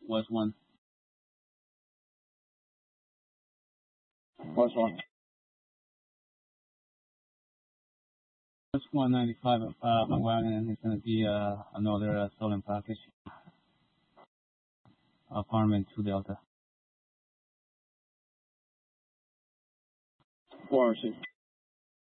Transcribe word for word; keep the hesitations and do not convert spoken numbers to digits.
West one. West one. West one ninety-five, uh, wagon, and it's going to be uh, another uh, stolen package. Apartment two Delta. Four six.